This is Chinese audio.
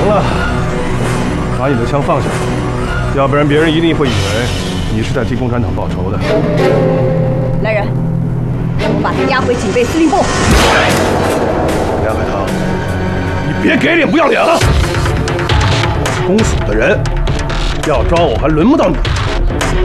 了，把你的枪放下，要不然别人一定会以为你是在替共产党报仇的。 来人，让我把他押回警备司令部。 梁海棠，你别给脸不要脸了！公署的人要抓我，还轮不到你。